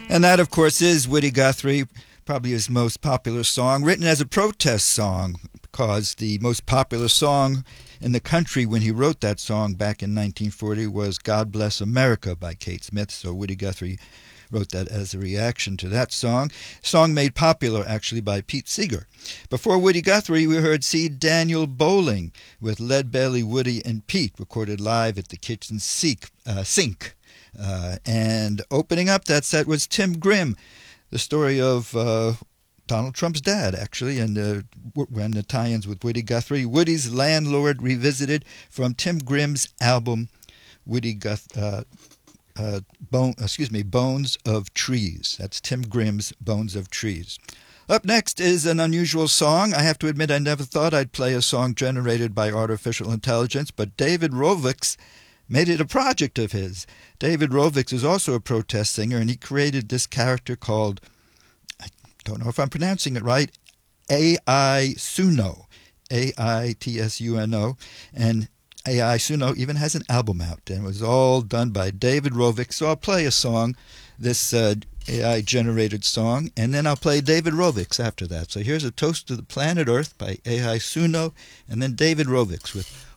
And that, of course, is Woody Guthrie, probably his most popular song, written as a protest song, because the most popular song in the country when he wrote that song back in 1940 was God Bless America by Kate Smith. So Woody Guthrie wrote that as a reaction to that song made popular actually by Pete Seeger. Before Woody Guthrie, we heard C. Daniel Bowling with Lead Belly, Woody, and Pete, recorded live at the kitchen sink. And opening up that set was Tim Grimm, the story of Donald Trump's dad, actually, and when the tie-ins with Woody Guthrie. Woody's Landlord Revisited from Tim Grimm's album Bones of Trees. That's Tim Grimm's Bones of Trees. Up next is an unusual song. I have to admit I never thought I'd play a song generated by artificial intelligence, but David Rovics made it a project of his. David Rovics is also a protest singer, and he created this character called, I don't know if I'm pronouncing it right, AI Suno, AITSUNO, and AI Suno even has an album out, and it was all done by David Rovics. So I'll play a song, this AI-generated song, and then I'll play David Rovics after that. So here's A Toast to the Planet Earth by AI Suno, and then David Rovics with